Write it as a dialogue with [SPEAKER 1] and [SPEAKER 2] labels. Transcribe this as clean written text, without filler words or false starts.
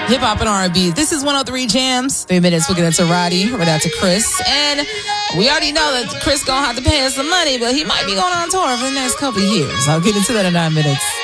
[SPEAKER 1] hip hop and R&B. This is 103 Jams. 3 minutes, we'll get into Roddy. We're down to Chris. And we already know that Chris gonna have to pay us some money, but he might be going on tour for the next couple of years. I'll get into that in 9 minutes.